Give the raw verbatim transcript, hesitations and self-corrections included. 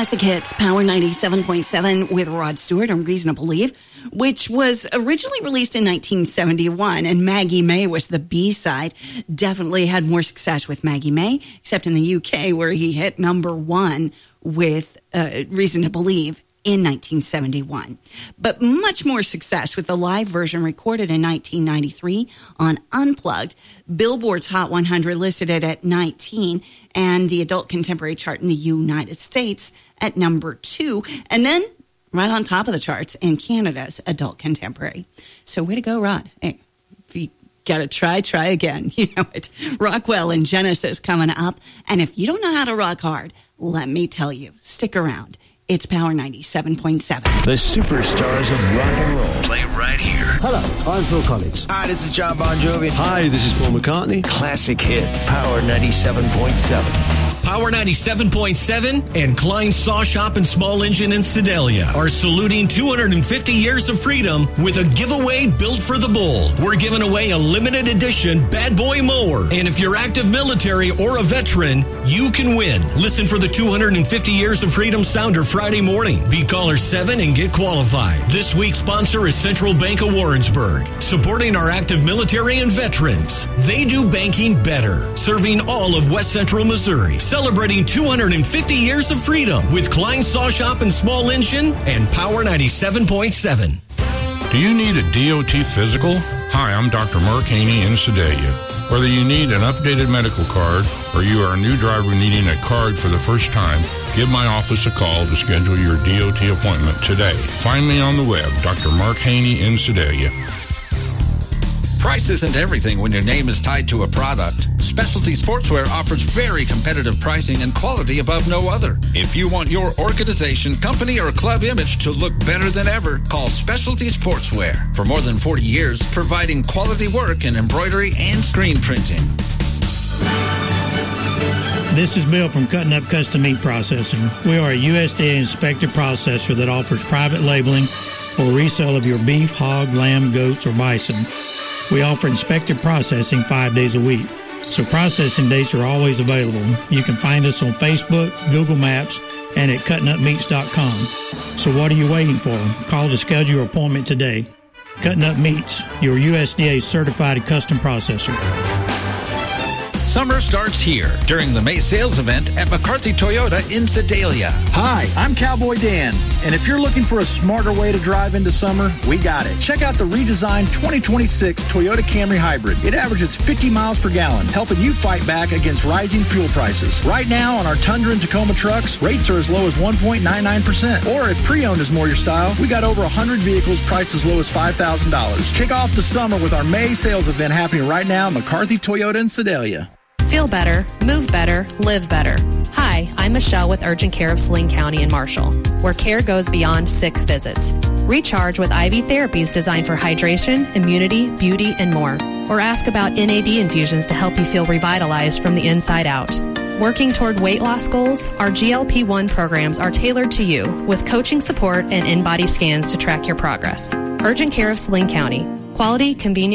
Classic Hits, Power ninety-seven point seven with Rod Stewart and Reason to Believe, which was originally released in nineteen seventy-one, and Maggie May was the B-side. Definitely had more success with Maggie May, except in the U K where he hit number one with uh, Reason to Believe in nineteen seventy-one. But much more success with the live version recorded in nineteen ninety-three on Unplugged. Billboard's Hot one hundred listed it at nineteen, and the adult contemporary chart in the United States at number two. And then right on top of the charts in Canada's adult contemporary. So way to go, Rod. Hey, if you got to try, try again. You know it. Rockwell and Genesis coming up. And if you don't know how to rock hard, let me tell you, stick around. It's Power ninety-seven point seven. The superstars of rock and roll play right here. Hello, I'm Phil Collins. Hi, this is John Bon Jovi. Hi, this is Paul McCartney. Classic Hits, Power ninety-seven point seven. Power ninety-seven point seven and Klein Saw Shop and Small Engine in Sedalia are saluting two hundred fifty years of freedom with a giveaway built for the bull. We're giving away a limited edition Bad Boy mower. And if you're active military or a veteran, you can win. Listen for the two hundred fifty years of freedom sounder Friday morning. Be caller seven and get qualified. This week's sponsor is Central Bank of Warrensburg, supporting our active military and veterans. They do banking better, serving all of West Central Missouri. Celebrating two hundred fifty years of freedom with Klein Saw Shop and Small Engine and Power ninety-seven point seven. Do you need a D O T physical? Hi, I'm Doctor Mark Haney in Sedalia. Whether you need an updated medical card or you are a new driver needing a card for the first time, give my office a call to schedule your D O T appointment today. Find me on the web, Doctor Mark Haney in Sedalia. Price isn't everything when your name is tied to a product. Specialty Sportswear offers very competitive pricing and quality above no other. If you want your organization, company, or club image to look better than ever, call Specialty Sportswear. For more than forty years, providing quality work in embroidery and screen printing. This is Bill from Cutting Up Custom Meat Processing. We are a U S D A inspected processor that offers private labeling for resale of your beef, hog, lamb, goats, or bison. We offer inspected processing five days a week, so processing dates are always available. You can find us on Facebook, Google Maps, and at cutting up meats dot com. So what are you waiting for? Call to schedule your appointment today. Cutting Up Meats, your U S D A certified custom processor. Summer starts here during the May sales event at McCarthy Toyota in Sedalia. Hi, I'm Cowboy Dan, and if you're looking for a smarter way to drive into summer, we got it. Check out the redesigned twenty twenty-six Toyota Camry Hybrid. It averages fifty miles per gallon, helping you fight back against rising fuel prices. Right now on our Tundra and Tacoma trucks, rates are as low as one point nine nine percent. Or if pre-owned is more your style, we got over one hundred vehicles priced as low as five thousand dollars. Kick off the summer with our May sales event happening right now at McCarthy Toyota in Sedalia. Feel better, move better, live better. Hi, I'm Michelle with Urgent Care of Saline County in Marshall, where care goes beyond sick visits. Recharge with I V therapies designed for hydration, immunity, beauty, and more. Or ask about N A D infusions to help you feel revitalized from the inside out. Working toward weight loss goals, our G L P one programs are tailored to you with coaching support and in-body scans to track your progress. Urgent Care of Saline County. Quality, convenience,